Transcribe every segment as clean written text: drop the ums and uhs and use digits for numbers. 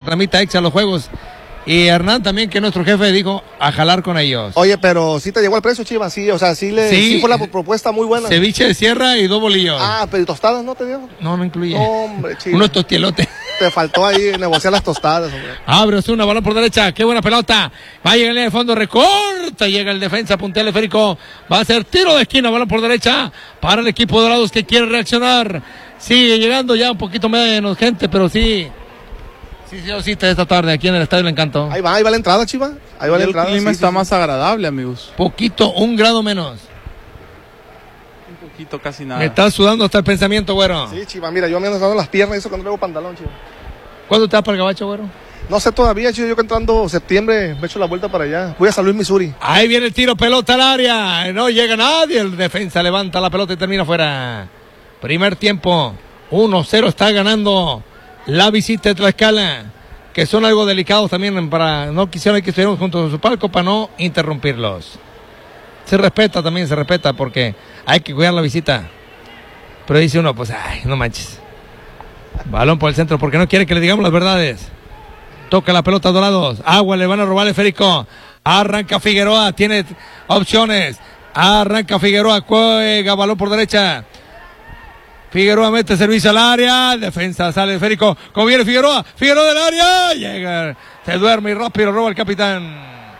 la mitad extra los juegos. Y Hernán también, que nuestro jefe dijo a jalar con ellos. Oye, pero sí te llegó el precio, Chivas, sí, o sea, sí fue la propuesta muy buena. Ceviche de sierra y 2 bolillos. Ah, pero tostadas no te dio. No incluye. Hombre, Chivas. Unos tostielotes. Te faltó ahí negociar las tostadas, hombre. Abre Osuna, balón por derecha, qué buena pelota. Va a llegar en línea de fondo, recorta, llega el defensa, puntea el esférico. Va a ser tiro de esquina, balón por derecha para el equipo de Dorados que quiere reaccionar. Sigue llegando ya un poquito menos gente, pero sí. Sí, esta tarde aquí en el Estadio del Encanto. Ahí va la entrada, Chiva. Ahí va la entrada. El clima está más agradable, amigos. Poquito, 1 grado menos. Un poquito, casi nada. Me está sudando hasta el pensamiento, güero. Sí, Chiva, mira, yo me ando dando las piernas y eso cuando traigo pantalón, Chiva. ¿Cuándo te vas para el Gabacho, güero? No sé todavía, Chiva, yo que entrando septiembre me echo la vuelta para allá. Voy a San Luis, Missouri. Ahí viene el tiro, pelota al área. No llega nadie, el defensa levanta la pelota y termina fuera. Primer tiempo, 1-0 está ganando la visita de Tlaxcala, que son algo delicados también para, no quisieron que estuviéramos juntos en su palco para no interrumpirlos. Se respeta porque hay que cuidar la visita. Pero dice uno, pues, ay, no manches. Balón por el centro porque no quiere que le digamos las verdades. Toca la pelota Dorados. Agua, le van a robar el esférico. Arranca Figueroa, tiene opciones. Arranca Figueroa, juega balón por derecha. Figueroa mete servicio al área, defensa sale el esférico, como viene Figueroa del área, llega, se duerme y rápido roba el capitán.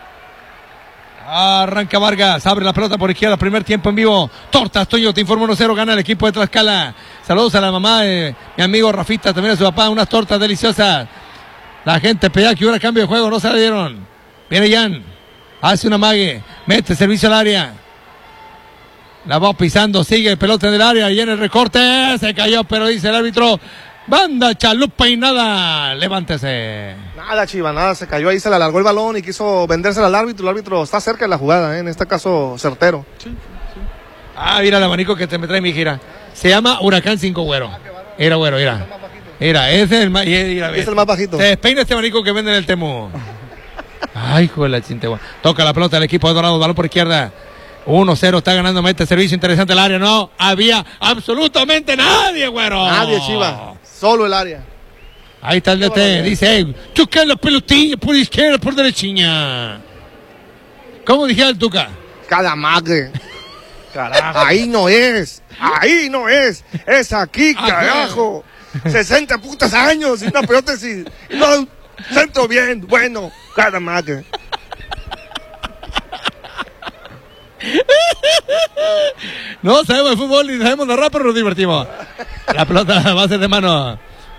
Arranca Vargas, abre la pelota por izquierda, primer tiempo en vivo. Tortas, Toño, te informo 1-0, gana el equipo de Tlaxcala. Saludos a la mamá de mi amigo Rafita, también a su papá, unas tortas deliciosas. La gente pedía que hubiera cambio de juego, no se la dieron. Viene Jan, hace una mague, mete servicio al área. La va pisando, sigue el pelota en el área y en el recorte se cayó, pero dice el árbitro, banda chalupa y nada, levántese. Nada, Chiva, nada, se cayó ahí, se le alargó el balón y quiso vendérsela al árbitro. El árbitro está cerca de la jugada, en este caso certero. Sí. Ah, mira el abanico que te me trae mi gira. Se llama Huracán 5, güero. Era güero, mira. Mira, ese es el más, es el más bajito. Se despeina este abanico que venden en el Temu. Ay, hijo de la chintegua. Toca la pelota del equipo de Dorados, balón por izquierda. 1-0, está ganando, mete servicio interesante al área. No había absolutamente nadie, güero. Nadie, Chiva. Solo el área. Ahí está el DT. Dice, hey, toca la pelotilla por izquierda, por derechiña. ¿Cómo dijera el Tuca? Cada madre. Carajo. Ahí no es. Ahí no es. Es aquí, carajo. 60 putas años y una prótesis. Y no, centro bien. Bueno, cada madre. No sabemos de fútbol ni sabemos de rap, pero nos divertimos. La pelota va a ser de mano.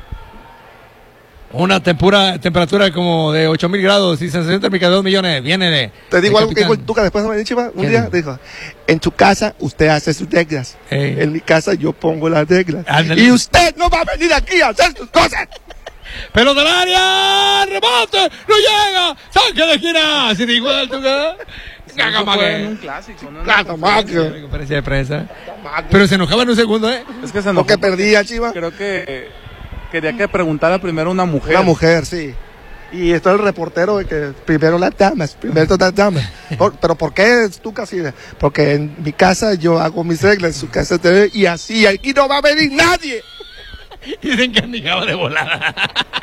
Una temperatura como de 8,000 grados y sensación térmica de 2 millones. Viene. Te digo algo que dijo el Tuca después de me Chiva. Un día dijo: en su casa usted hace sus reglas. En mi casa yo pongo las reglas. Y usted no va a venir aquí a hacer sus cosas. Pelota del área, rebate, no llega, saque de esquina. ¿Se te igual, Tuca? Fue un clásico, ¿no? Conferencia de prensa. Pero se enojaba en un segundo, ¿eh? Es que se enojó porque perdía, Chiva. Creo que quería que preguntara primero una mujer. Una mujer, sí. Y está el reportero de que primero las damas. Pero ¿por qué tú casi? Porque en mi casa yo hago mis reglas, en su casa y así, aquí no va a venir nadie. Dicen que andigaba de volada.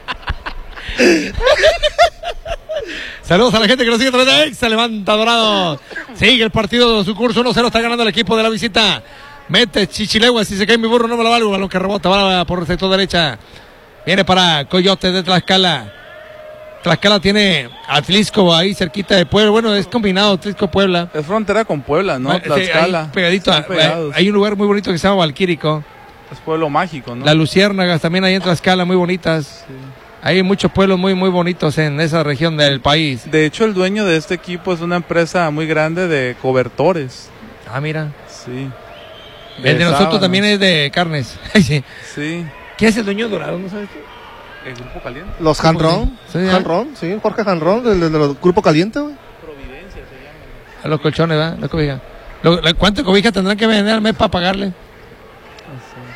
Saludos a la gente que nos sigue a través de Exa, levanta Dorado. Sigue el partido de su curso, 1-0 está ganando el equipo de la visita. Mete Chichilegua, si se cae mi burro no me lo valgo. Balón que rebota, va por el sector derecha. Viene para Coyote de Tlaxcala. Tlaxcala tiene Atlisco ahí cerquita de Puebla. Bueno, es combinado Atlisco-Puebla. Es frontera con Puebla, ¿no? Tlaxcala. Ahí pegadito. Hay un lugar muy bonito que se llama Valquírico. Es pueblo mágico, ¿no? Las Luciérnagas también ahí en Tlaxcala, muy bonitas. Sí. Hay muchos pueblos muy, muy bonitos en esa región del país. De hecho, el dueño de este equipo es una empresa muy grande de cobertores. Ah, mira. Sí. El de nosotros también es de carnes. Sí. Sí. ¿Quién es el dueño de Dorado? ¿No sabes qué? El Grupo Caliente. Los Hanron. Sí, sí, Jorge Hanron, del Grupo Caliente, güey. Providencia se llama. A los colchones, ¿verdad? La cobija. ¿Cuántas cobijas tendrán que vender al mes para pagarle?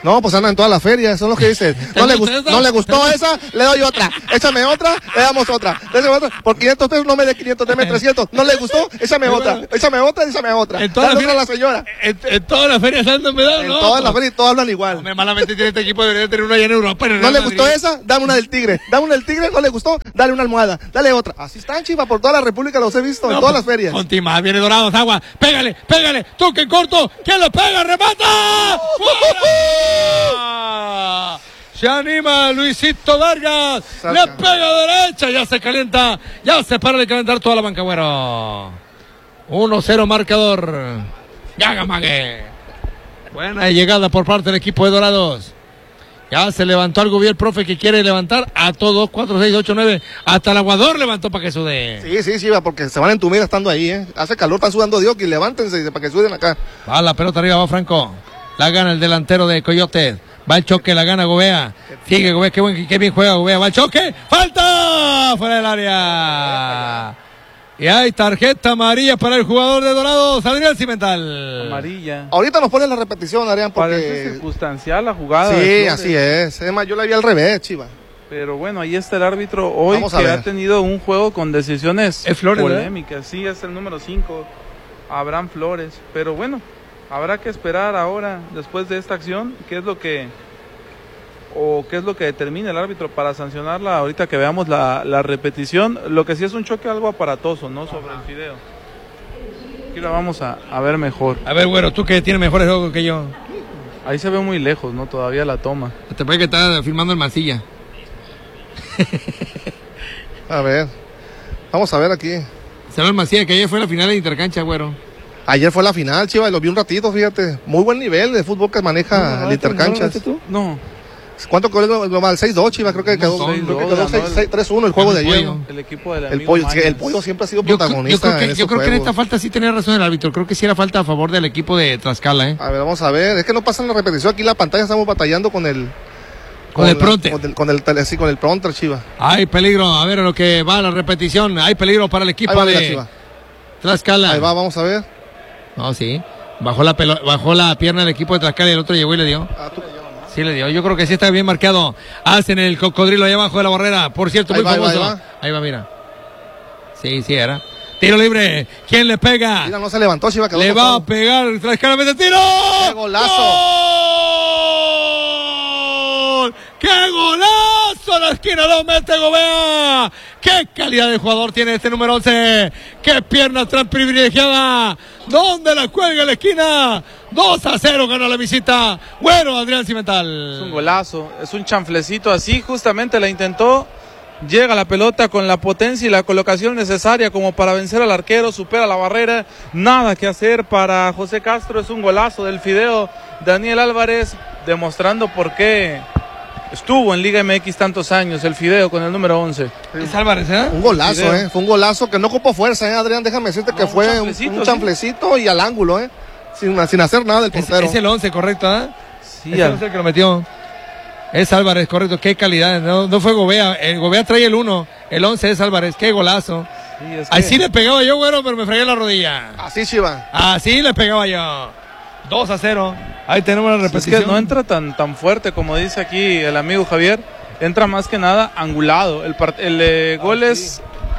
No, pues andan en todas las ferias, son los que dicen. No le gustó esa, le doy otra. Échame otra, le damos otra. Por 500 pesos no me dé 500, deme 300. No le gustó, échame otra. Échame otra, échame otra. En todas las la señora. En todas las ferias andan, ¿verdad? En todas las ferias todos hablan igual. No, malamente tiene este equipo, debería tener una allá en Europa. No le gustó esa, dame una del Tigre. Dame una del Tigre, no le gustó, dale una almohada. Dale otra. Así están, Chiva, por toda la República los he visto, en todas las ferias. Contima, viene Dorados, agua. Pégale, toque en corto. ¿Quién lo pega? ¡Remata! ¡Fuera! Se anima Luisito Vargas. Le pega derecha. Ya se calienta. Ya se para de calentar toda la banca, güero. 1-0 marcador. Yagamague. Buena llegada por parte del equipo de Dorados. Ya se levantó algo bien el profe que quiere levantar a todos. 4, 6, 8, 9. Hasta el aguador levantó para que sude. Sí, porque se van a entumir estando ahí, Hace calor, están sudando Dios, y levántense para que suden acá. Va la pelota arriba, va Franco. La gana el delantero de Coyotes. Va el choque, la gana Gobea. Sigue Gobea, qué bien juega Gobea. Va el choque. ¡Falta! Fuera del área. Y hay tarjeta amarilla para el jugador de Dorados, Adrián Cimental. Amarilla. Ahorita nos ponen la repetición, Adrián, porque... Parece circunstancial la jugada. Sí, así es. Además, yo la vi al revés, Chiva. Pero bueno, ahí está el árbitro hoy que ver. ha tenido un juego con decisiones Flores, polémicas. Sí, es el número 5, Abraham Flores. Pero bueno, habrá que esperar ahora, después de esta acción, qué es lo que determina el árbitro para sancionarla ahorita que veamos la repetición. Lo que sí es un choque algo aparatoso, ¿no? Sobre el video. Aquí la vamos a ver mejor. A ver, güero, tú que tienes mejores ojos que yo. Ahí se ve muy lejos, ¿no? Todavía la toma. Te parece que está filmando el Mancilla. A ver, vamos a ver aquí. Se ve el Mancilla que ayer fue la final de Intercancha, güero. Ayer fue la final, Chiva, y lo vi un ratito, fíjate. Muy buen nivel de fútbol que maneja el Intercancha. No. ¿Cuánto quedó el global? 6-2, Chiva, creo que quedó 3-1 el juego de ayer. El equipo del el pollo siempre ha sido protagonista. Yo creo que en esta falta sí tenía razón el árbitro. Creo que sí era falta a favor del equipo de Tlaxcala, A ver, vamos a ver. Es que no pasa en la repetición. Aquí la pantalla estamos batallando con el prompter. Con el prompter, Chiva. Hay peligro. A ver, a lo que va la repetición. Hay peligro para el equipo de Tlaxcala. Ahí va, vamos a ver. No, sí. Bajó la pierna del equipo de Tlaxcala y el otro llegó y le dio. Sí le dio, yo creo que sí está bien marcado. Hacen el cocodrilo ahí abajo de la barrera. Por cierto, muy famoso. Ahí va, mira. Sí, era. Tiro libre. ¿Quién le pega? Mira, no se levantó, Chiva. Le va a pegar Tlaxcala, mete tiro. ¡Qué golazo! ¡Gol! ¡Qué golazo! La esquina lo mete Gobea. ¡Qué calidad de jugador tiene este número 11! ¡Qué pierna tan privilegiada! ¿Dónde la cuelga en la esquina? 2-0 gana la visita. Bueno, Adrián Cimental. Es un golazo, es un chanflecito así, justamente la intentó. Llega la pelota con la potencia y la colocación necesaria como para vencer al arquero, supera la barrera. Nada que hacer para José Castro, es un golazo del Fideo Daniel Álvarez, demostrando por qué estuvo en Liga MX tantos años, el Fideo con el número 11. Es Álvarez, ¿eh? Un golazo, Fue un golazo que no ocupó fuerza, Adrián. Déjame decirte que fue un chanflecito y al ángulo, Sin hacer nada del portero. Es el 11, correcto, Sí, es el 11 que lo metió. Es Álvarez, correcto. Qué calidad. No fue Gobea. Gobea trae el 1. El 11 es Álvarez. Qué golazo. Sí, así le pegaba yo, güero, pero me fregué la rodilla. Así, Chiva. Así le pegaba yo. 2-0. Ahí tenemos la repetición. Es que no entra tan fuerte como dice aquí el amigo Javier. Entra más que nada angulado. El gol es,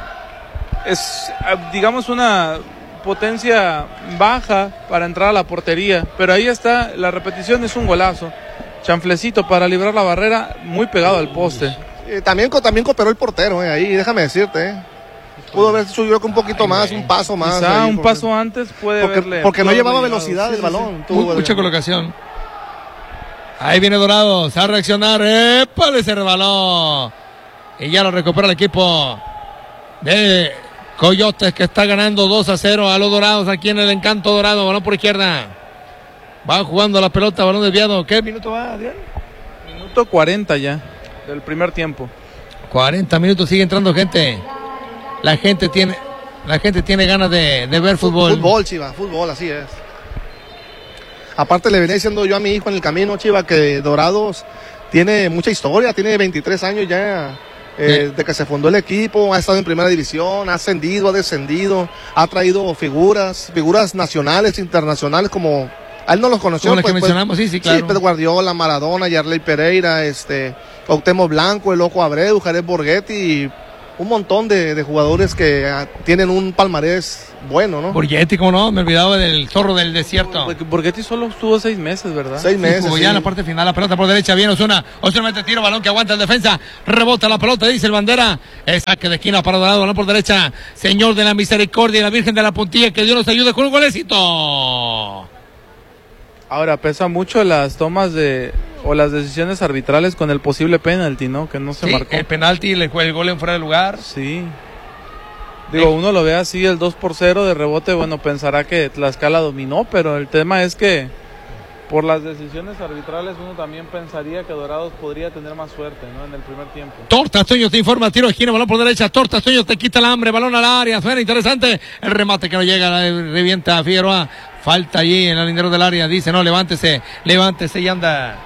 digamos, una potencia baja para entrar a la portería. Pero ahí está, la repetición es un golazo. Chanflecito para librar la barrera, muy pegado al poste. También cooperó el portero, ahí, déjame decirte, Pudo haber subido un poquito más, un paso más. Quizá ahí, un paso antes puede haberle. Porque no llevaba velocidad el balón. Mucha colocación. Ahí viene Dorados a reaccionar. ¡Épale! Se rebaló. Y ya lo recupera el equipo de Coyotes, que está ganando 2-0 a los Dorados aquí en el Encanto Dorado. Balón por izquierda. Va jugando la pelota, balón desviado. ¿Qué minuto va, Adrián? Minuto 40 ya, del primer tiempo. 40 minutos, sigue entrando gente. La gente tiene ganas de ver fútbol. Fútbol, Chiva, fútbol, así es. Aparte le venía diciendo yo a mi hijo en el camino, Chiva, que Dorados tiene mucha historia, tiene 23 años ya. De que se fundó el equipo, ha estado en primera división, ha ascendido, ha descendido, ha traído figuras nacionales, internacionales como A él no los conoció. Como los que mencionamos, sí, claro. Sí, Pep Guardiola, Maradona, Yarley Pereira, Cuauhtémoc Blanco, el Ojo Abreu, Jared Borghetti y un montón de jugadores que tienen un palmarés bueno, ¿no? Borghetti, ¿cómo no? Me olvidaba del zorro del desierto. Borghetti solo estuvo 6 meses, ¿verdad? 6 meses. Jugó ya en la parte final, la pelota por derecha, viene Osuna mete tiro, balón que aguanta el defensa, rebota la pelota, dice el bandera, es saque de esquina para Dorado, balón por derecha, Señor de la Misericordia y la Virgen de la Puntilla, que Dios nos ayude con un golecito. Ahora, pesa mucho las tomas o las decisiones arbitrales con el posible penalti, ¿no? Que no se marcó. El penalti, el gol en fuera de lugar. Sí. Digo, uno lo ve así, el 2-0 de rebote, bueno, pensará que Tlaxcala dominó, pero el tema es que por las decisiones arbitrales uno también pensaría que Dorados podría tener más suerte, ¿no? En el primer tiempo. Tortas Toño te informa, tiro de esquina, balón por derecha, Tortas Toño te quita el hambre, balón al área, suena interesante, el remate que no llega, revienta a Figueroa, falta allí en el lindero del área, dice, no, levántese y anda.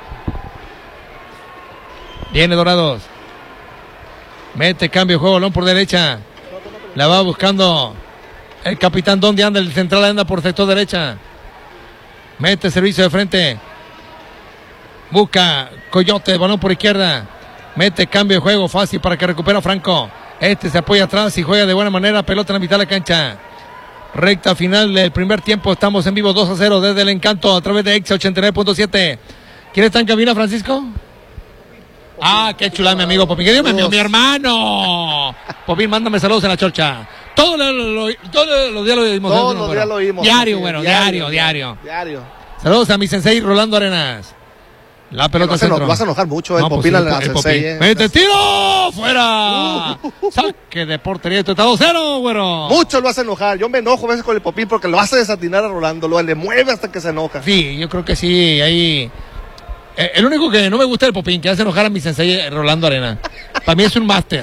Viene Dorados, mete cambio de juego, balón por derecha, la va buscando el capitán, ¿dónde anda? El central anda por sector derecha, mete servicio de frente, busca Coyote, balón por izquierda, mete cambio de juego fácil para que recupera Franco, se apoya atrás y juega de buena manera, pelota en la mitad de la cancha. Recta final del primer tiempo, estamos en vivo 2-0 desde el Encanto a través de Exa 89.7. ¿Quién está en cabina, Francisco? Ah, qué chula, mi amigo Popín. ¿Qué digo, mi hermano? Popín, mándame saludos en la chorcha. Todos los días lo oímos. Todos los días lo oímos. Diario, bueno, diario. Saludos a mi sensei Rolando Arenas. La pelota centro. Vas a enojar mucho el Popín al sensei. ¡Mete tiro! ¡Fuera! Saque de portería. Esto está 2-0, güero. Mucho lo vas a enojar. Yo me enojo a veces con el Popín porque lo hace desatinar a Rolando. Le mueve hasta que se enoja. Sí, yo creo que sí. Ahí. El único que no me gusta es el Popín, que hace enojar a mi sensei Rolando Arena. Para mí es un máster.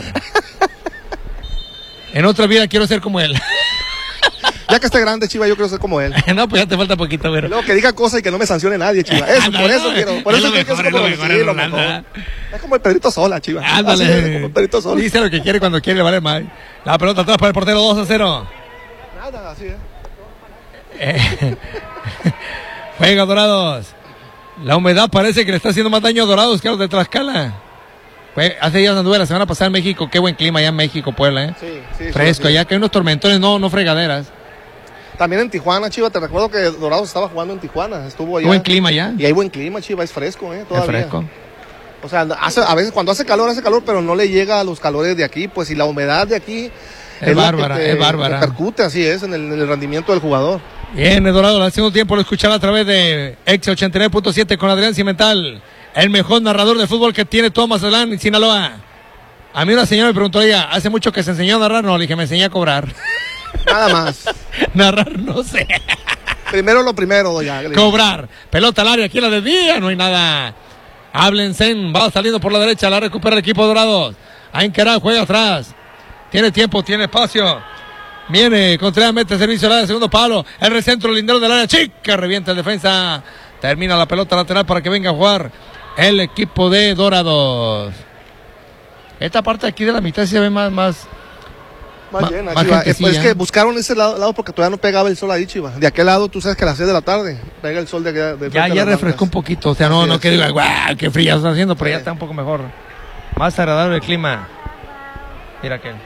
En otra vida quiero ser como él. Ya que esté grande, Chiva, yo quiero ser como él. No, pues ya te falta poquito, güero. Luego que diga cosas y que no me sancione nadie, Chiva. Eso, por eso quiero. Por eso quiero ser como lo mejor. Es como el Pedrito Sola, Chiva. Ándale. Como el Pedrito Sola. Dice lo que quiere cuando quiere, le vale mal. La pelota atrás para el portero, 2-0. Nada, así es. Juega Dorados. La humedad parece que le está haciendo más daño a Dorados que a los de Tlaxcala. Hace días anduve la semana pasada en México. Qué buen clima allá en México, Puebla, Sí, fresco, allá que hay unos tormentones, no fregaderas. También en Tijuana, Chiva, te recuerdo que Dorados estaba jugando en Tijuana, estuvo allá. Buen clima allá. Y hay buen clima, Chiva, es fresco, todavía. Es fresco. O sea, a veces cuando hace calor, pero no le llega a los calores de aquí, pues, y la humedad de aquí es bárbara, es bárbara. Repercute, así es, en el rendimiento del jugador. Bien, Dorado, al segundo tiempo lo escuchará a través de Exa 89.7 con Adrián Cimental, el mejor narrador de fútbol que tiene todo Mazatlán y Sinaloa. A mí una señora me preguntó, ella, ¿hace mucho que se enseñó a narrar? No, le dije, me enseñé a cobrar. Nada más. Narrar, no sé. Primero lo primero, ya. Cobrar. Pelota al área, aquí la desvía, no hay nada. Háblense, va saliendo por la derecha, la recupera el equipo Dorados. Ainquerá juega atrás. Tiene tiempo, tiene espacio. Viene, Contreras mete servicio al área, segundo palo. El recentro, el lindero del área chica, revienta el defensa. Termina la pelota lateral para que venga a jugar el equipo de Dorados. Esta parte aquí de la mitad se ve más llena, Chiva. Es que buscaron ese lado porque todavía no pegaba el sol ahí, Chiva. De aquel lado, tú sabes que a las 6 de la tarde pega el sol de ya refrescó un poquito. O sea, no que diga, guau, qué frío está haciendo, pero ya está un poco mejor. Más agradable el clima. Mira que.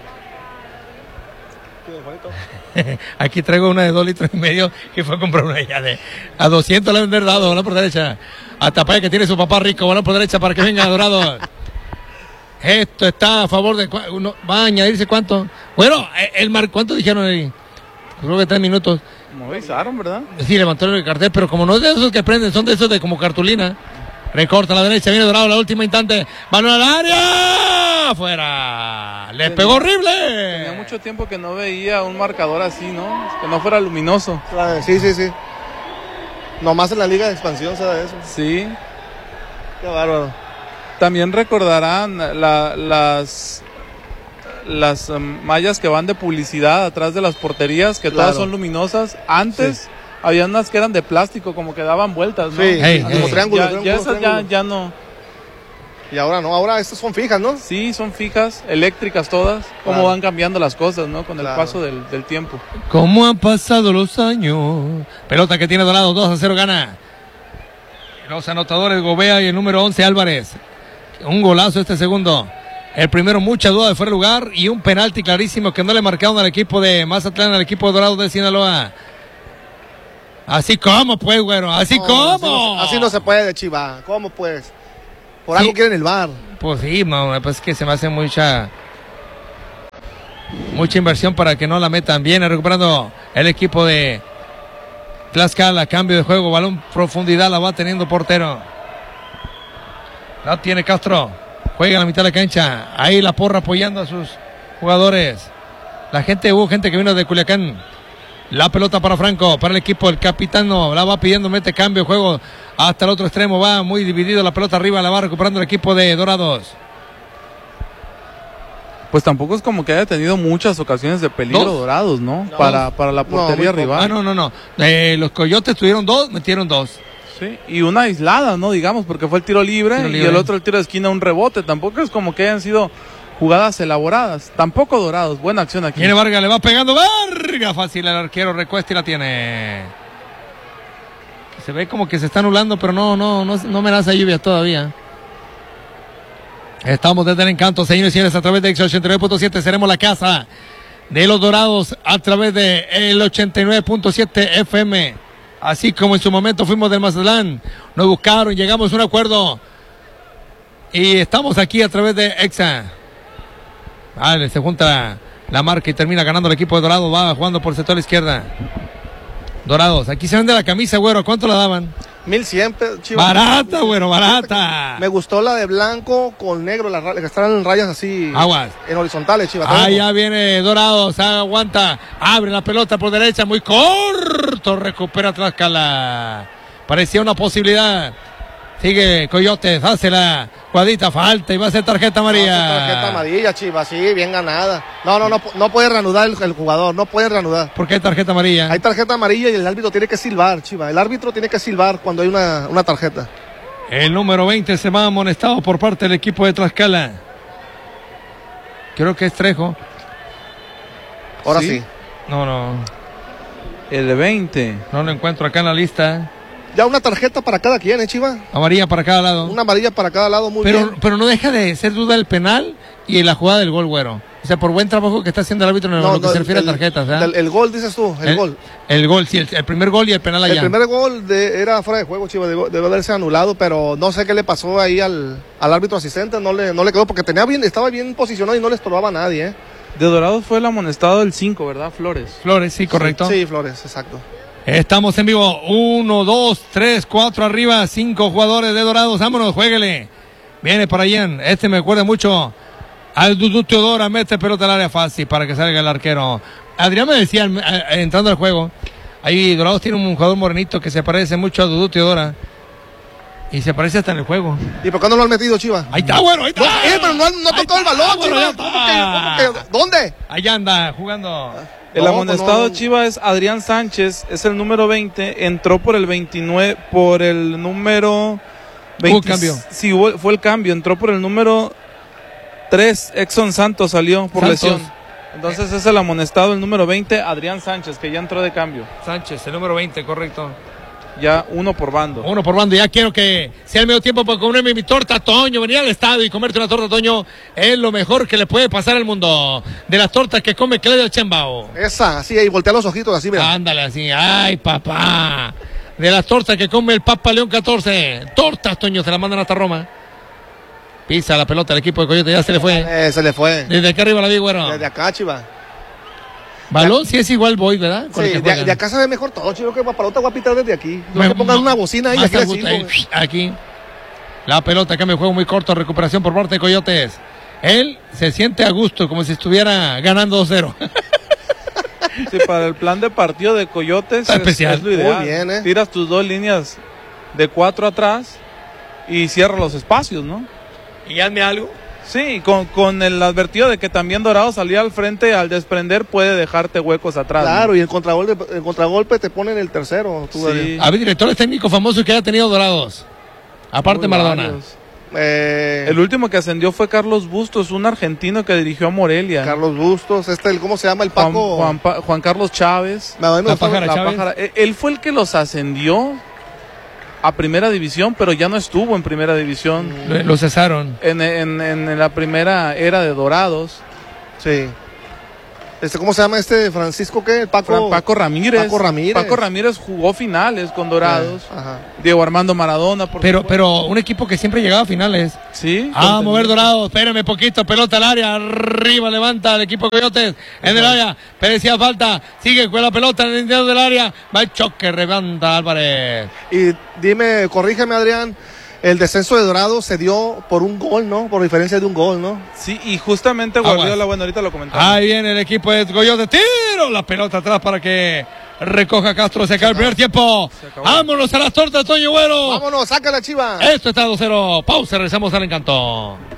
Aquí traigo una de 2,5 litros que fue a comprar una ya a 200 le han dado, balón por derecha. Hasta para que tiene su papá rico, balón por derecha para que venga Dorado. Esto está a favor de... ¿Va a añadirse cuánto? Bueno, ¿cuánto dijeron ahí? Creo que 3 minutos. No avisaron, ¿verdad? Sí, levantó el cartel, pero como no es de esos que prenden, son de esos de como cartulina. Recorta a la derecha, viene Dorado, la última instante. ¡Balón al área! ¡Fuera! ¡Le pegó horrible! Tenía mucho tiempo que no veía un marcador así, ¿no? Que no fuera luminoso. Sí. Nomás en la Liga de Expansión se da eso. Sí. Qué bárbaro. También recordarán las mallas que van de publicidad atrás de las porterías, que todas son luminosas. Antes había unas que eran de plástico, como que daban vueltas, ¿no? Sí, como triángulo. Ya esas ya no. Y ahora no, ahora estas son fijas, ¿no? Sí, son fijas, eléctricas todas. Cómo van cambiando las cosas, ¿no? Con el paso del tiempo. ¿Cómo han pasado los años? Pelota que tiene Dorado, 2-0 gana. Los anotadores Gobea y el número 11 Álvarez. Un golazo este segundo. El primero mucha duda de fuera de lugar y un penalti clarísimo que no le marcaron al equipo de Mazatlán, al equipo de Dorados de Sinaloa. Así como pues, güero, así No, como. así no se puede, Chiva. ¿Cómo pues? Por Sí. algo quieren el VAR. Pues sí, pues es que se me hace mucha inversión para que no la metan. Viene recuperando el equipo de Tlaxcala, cambio de juego, balón profundidad, la va teniendo portero. La tiene Castro, juega en la mitad de la cancha, ahí la porra apoyando a sus jugadores. Hubo gente que vino de Culiacán. La pelota para Franco, para el equipo, el capitano la va pidiendo, mete cambio de juego hasta el otro extremo, va muy dividido, la pelota arriba, la va recuperando el equipo de Dorados. Pues tampoco es como que haya tenido muchas ocasiones de peligro Dorados, ¿no? Para la portería rival. No. Los Coyotes tuvieron 2, metieron 2. Sí, y una aislada, ¿no? Digamos, porque fue el tiro libre y el otro el tiro de esquina, un rebote. Tampoco es como que hayan sido jugadas elaboradas. Tampoco Dorados. Buena acción aquí. Viene Vargas, le va pegando. Vargas, fácil el arquero, recuesta y la tiene. Se ve como que se está anulando, pero no amenaza lluvia todavía. Estamos desde el encanto, señores y señores, a través de X89.7. Seremos la casa de los Dorados a través de el 89.7 FM. Así como en su momento fuimos del Mazatlán. Nos buscaron, llegamos a un acuerdo. Y estamos aquí a través de Exa. Vale, se junta la marca y termina ganando el equipo de Dorados. Va jugando por el sector izquierda. Dorados, aquí se vende la camisa, güero. ¿Cuánto la daban? 1100, Chivas. Barata, güero, barata. Me gustó la de blanco con negro, que están en rayas así. Aguas. En horizontales, Chivas. Ah, ya viene Dorados, aguanta. Abre la pelota por derecha, muy corto. Recupera Tlaxcala. Parecía una posibilidad. Sigue Coyotes, hace la cuadrita, falta y va a ser tarjeta amarilla. Tarjeta amarilla, Chivas, sí, bien ganada. No puede reanudar el jugador, no puede reanudar. ¿Por qué tarjeta amarilla? Hay tarjeta amarilla y el árbitro tiene que silbar, Chivas. El árbitro tiene que silbar cuando hay una tarjeta. El número 20 se va amonestado por parte del equipo de Tlaxcala. Creo que es Trejo. Ahora sí. No. El de 20. No lo encuentro acá en la lista. Ya una tarjeta para cada quien, Chivas. Amarilla para cada lado. Una amarilla para cada lado, muy bien. Pero no deja de ser duda el penal y la jugada del gol, güero. O sea, por buen trabajo que está haciendo el árbitro en lo que se refiere a tarjetas, ¿verdad? El gol, dices tú, el gol. El gol, sí, el primer gol y el penal allá. El primer gol era fuera de juego, Chivas, debe haberse anulado, pero no sé qué le pasó ahí al árbitro asistente, no le quedó, porque estaba bien posicionado y no le estorbaba a nadie, ¿eh? De Dorados fue el amonestado del 5, ¿verdad? Flores, sí, correcto. Sí, Flores, exacto. Estamos en vivo, 1, 2, 3, 4 arriba, 5 jugadores de Dorados, vámonos, juéguele. Viene para allá, me acuerda mucho al Dudu Teodora, mete pelota al área fácil para que salga el arquero. Adrián me decía, entrando al juego, ahí Dorados tiene un jugador morenito que se parece mucho a Dudu Teodora. Y se parece hasta en el juego. ¿Y por qué no lo han metido, Chivas? Ahí está, bueno, ahí está. Pero no ha tocado el balón, Chivas. ¿Cómo que? ¿Dónde? Allá anda, jugando. El amonestado Chivas es Adrián Sánchez, es el número 20, entró por el 29, por el número 20. Hubo cambio. Sí, fue el cambio, entró por el número 3, Exxon Santos salió por lesión. Entonces es el amonestado, el número 20, Adrián Sánchez, que ya entró de cambio. Sánchez, el número 20, correcto. Ya uno por bando. Ya quiero que sea el medio tiempo para comerme mi torta, Toño. Venir al estadio y comerte una torta, Toño, es lo mejor que le puede pasar al mundo. De las tortas que come Claudio Chembao. Esa, así, y voltea los ojitos así, mira. Ándale así, ay papá. De las tortas que come el Papa León 14. Tortas, Toño, se las mandan hasta Roma. Pisa la pelota el equipo de Coyote, ya se le fue. Se le fue. Desde acá arriba la vi, güero. Desde acá, Chivas. Balón sí es igual voy, ¿verdad? Sí, de acá se ve mejor todo, chico, que para pelota voy a pitar desde aquí. No que pongan una bocina ahí. Aquí. La pelota que me juego muy corto, recuperación por parte de Coyotes. Él se siente a gusto, como si estuviera ganando 2-0. Sí, para el plan de partido de Coyotes es lo ideal. Muy bien, ¿eh? Tiras tus dos líneas de 4 atrás y cierra los espacios, ¿no? Y hazme algo. Sí, con el advertido de que también Dorado salía al frente, al desprender puede dejarte huecos atrás. Claro, ¿no? y el contragolpe te ponen el tercero. Sí. A ver, directores técnicos famosos que haya tenido Dorados. Aparte Maradona. El último que ascendió fue Carlos Bustos, un argentino que dirigió a Morelia. Carlos Bustos, ¿cómo se llama el Paco? Juan Carlos Chávez. La Pájara Chávez. Él fue el que los ascendió. a primera división, pero ya no estuvo en primera división. Lo cesaron. En la primera era de Dorados. Sí. ¿Cómo se llama Francisco qué? Paco Ramírez. Paco Ramírez. Paco Ramírez jugó finales con Dorados. Ajá. Diego Armando Maradona. Pero un equipo que siempre llegaba a finales. Sí. A mover Dorados, espérame poquito, pelota al área, arriba levanta el equipo Coyotes en el área, parecía falta, sigue con la pelota en el interior del área, va el choque, levanta Álvarez. Y dime, corrígeme Adrián, el descenso de Dorados se dio por un gol, ¿no? Por diferencia de un gol, ¿no? Sí, y justamente Guardiola, bueno, ahorita lo comentamos. Ahí viene el equipo de Coyotes, tiro la pelota atrás para que recoja Castro, se acaba el primer tiempo. Vámonos a las tortas, Toño Güero. Vámonos, saca la Chiva. Esto está 2-0, pausa, regresamos al Encanto.